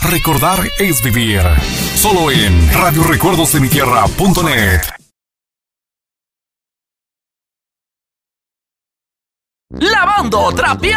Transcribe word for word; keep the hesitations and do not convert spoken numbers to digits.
Recordar es vivir. Solo en radio recuerdos de mi tierra punto net. Lavando, trapeando.